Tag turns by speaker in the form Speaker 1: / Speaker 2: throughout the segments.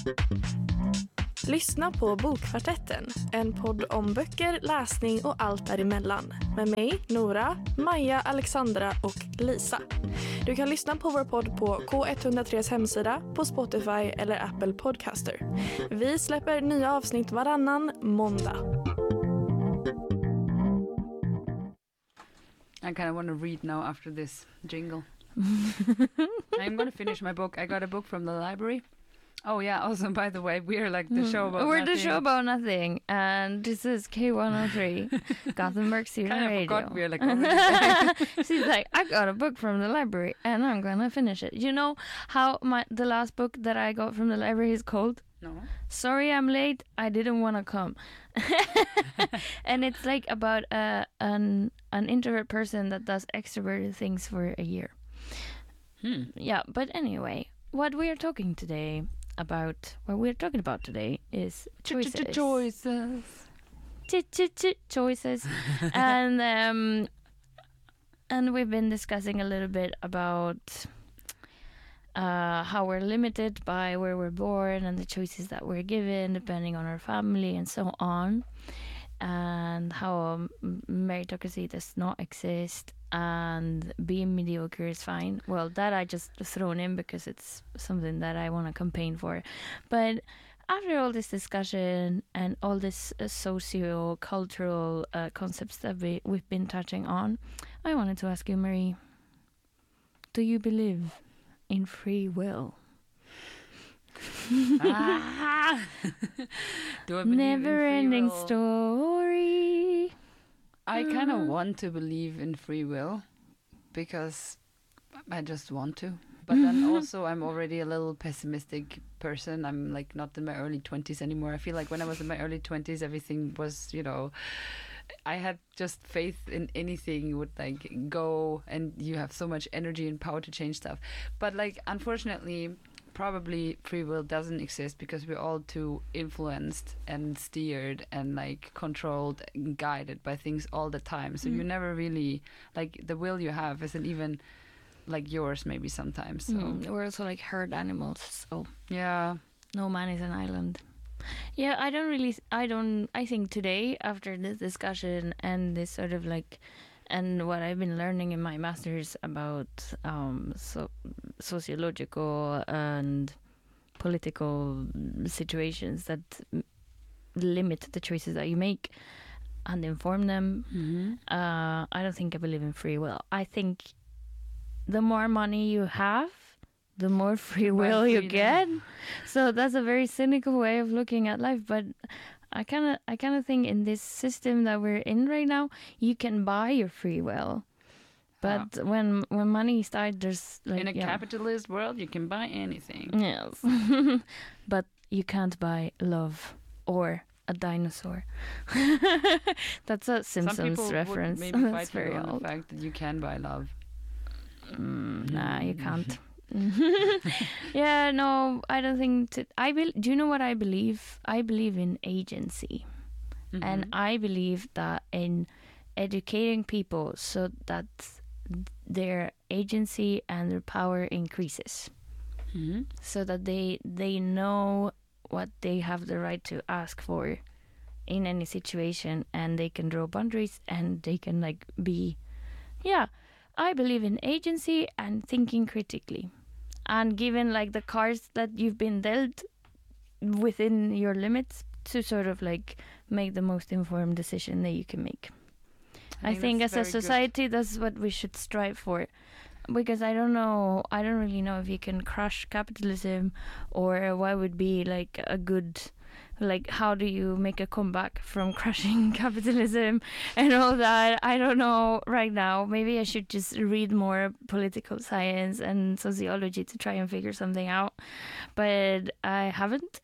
Speaker 1: Lyssna på Bokkvartetten, en podd om böcker, läsning och allt däremellan. Med mig, Nora, Maja, Alexandra och Lisa. Du kan lyssna på vår podd på K103s hemsida, på Spotify eller Apple Podcaster. Vi släpper nya avsnitt varannan måndag.
Speaker 2: I kind of want to read now after this jingle. I'm going to finish my book. I got a book from the library. Oh yeah, also by the way, we're like the show about
Speaker 3: We're
Speaker 2: nothing.
Speaker 3: the show about nothing, and this is K103, Gothenburg Student
Speaker 2: Kind of
Speaker 3: Radio.
Speaker 2: forgot we're like already
Speaker 3: She's like, I got a book from the library, and I'm gonna finish it. You know how the last book that I got from the library is called?
Speaker 2: No.
Speaker 3: Sorry I'm late, I didn't want to come. And it's like about an introvert person that does extroverted things for a year. Yeah, but anyway, what we're talking about today is choices. Choices. And we've been discussing a little bit about how we're limited by where we're born and the choices that we're given depending on our family and so on, and how meritocracy does not exist and being mediocre is fine. Well, that I just thrown in because it's something that I want to campaign for. But after all this discussion and all this socio-cultural concepts that we've been touching on, I wanted to ask you, Marie, do you believe in free will?
Speaker 2: Do I believe
Speaker 3: Never-ending
Speaker 2: in free will?
Speaker 3: story.
Speaker 2: I kind of want to believe in free will because I just want to. But then also I'm already a little pessimistic person. I'm like not in my early 20s anymore. I feel like when I was in my early 20s, everything was, I had just faith in anything would like go, and you have so much energy and power to change stuff. But like, unfortunately, probably free will doesn't exist because we're all too influenced and steered and like controlled and guided by things all the time. So you never really, like, the will you have isn't even like yours maybe sometimes. So
Speaker 3: We're also like herd animals, so
Speaker 2: yeah.
Speaker 3: no man is an island. Yeah, I think today, after this discussion and this sort of like, and what I've been learning in my master's about sociological and political situations that limit the choices that you make and inform them, I don't think I believe in free will. I think the more money you have, the more free will you get. So that's a very cynical way of looking at life, but I kind of think in this system that we're in right now, you can buy your free will. But when money starts, there's like
Speaker 2: in a capitalist world, you can buy anything.
Speaker 3: Yes. But you can't buy love or a dinosaur. That's a Simpsons reference.
Speaker 2: Some people would maybe
Speaker 3: That's
Speaker 2: fight you
Speaker 3: very
Speaker 2: on
Speaker 3: old.
Speaker 2: the fact that you can buy love.
Speaker 3: Nah, you can't. Yeah, no, I don't think. Do you know what I believe? I believe in agency, and I believe that in educating people so that their agency and their power increases, so that they know what they have the right to ask for in any situation, and they can draw boundaries, and they can like be, yeah. I believe in agency and thinking critically, and given like the cards that you've been dealt within your limits to sort of like make the most informed decision that you can make. I think as a society, that's what we should strive for. Because I don't really know if you can crush capitalism, or what would be like a good, like, how do you make a comeback from crushing capitalism and all that? I don't know right now. Maybe I should just read more political science and sociology to try and figure something out. But I haven't.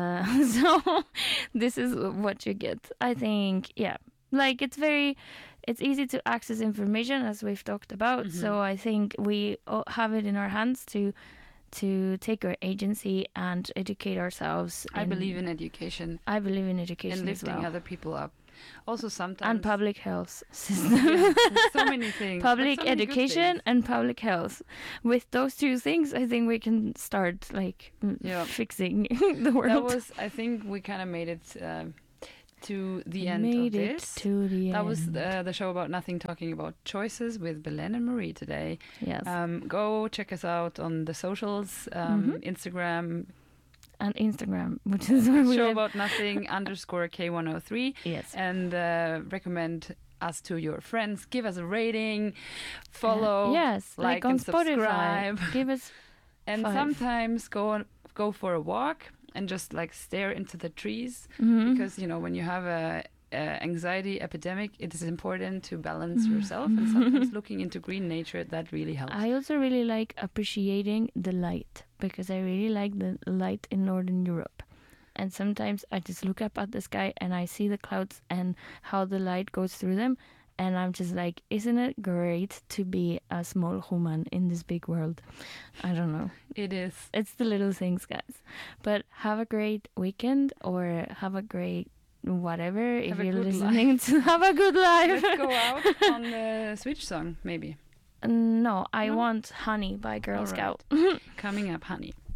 Speaker 3: So this is what you get. I think, yeah. Like, it's easy to access information, as we've talked about. So I think we have it in our hands to take our agency and educate ourselves.
Speaker 2: I believe in education.
Speaker 3: I believe in education
Speaker 2: and lifting
Speaker 3: as well.
Speaker 2: other people up. Also sometimes
Speaker 3: And public health system.
Speaker 2: Yeah, so many things. but
Speaker 3: Public
Speaker 2: so many good
Speaker 3: education
Speaker 2: things.
Speaker 3: and public health. With those two things, I think we can start
Speaker 2: Yeah.
Speaker 3: fixing the world.
Speaker 2: That was, I think, we kind of made it to the end
Speaker 3: Made
Speaker 2: of
Speaker 3: it
Speaker 2: this.
Speaker 3: to the
Speaker 2: That
Speaker 3: end.
Speaker 2: was the show about nothing, talking about choices with Belen and Marie today.
Speaker 3: Yes.
Speaker 2: Go check us out on the socials, Instagram,
Speaker 3: And Instagram, which is where we
Speaker 2: show
Speaker 3: live.
Speaker 2: about nothing _K103,
Speaker 3: Yes.
Speaker 2: and recommend us to your friends. Give us a rating, follow,
Speaker 3: yes,
Speaker 2: like
Speaker 3: on
Speaker 2: and
Speaker 3: Spotify.
Speaker 2: subscribe.
Speaker 3: Give us
Speaker 2: and
Speaker 3: 5.
Speaker 2: sometimes go for a walk and just like stare into the trees,
Speaker 3: Mhm.
Speaker 2: because when you have a anxiety epidemic, it is important to balance yourself, and sometimes looking into green nature, that really helps.
Speaker 3: I also really like appreciating the light, because I really like the light in Northern Europe. And sometimes I just look up at the sky and I see the clouds and how the light goes through them. And I'm just like, isn't it great to be a small human in this big world? I don't know.
Speaker 2: It is.
Speaker 3: It's the little things, guys. But have a great weekend, or have a great whatever. If
Speaker 2: Have a
Speaker 3: you're
Speaker 2: good
Speaker 3: listening to have a good life.
Speaker 2: Let's go out on the Switch song, maybe.
Speaker 3: No, I
Speaker 2: No?
Speaker 3: want Honey by Girl
Speaker 2: All
Speaker 3: Scout.
Speaker 2: Coming up, honey.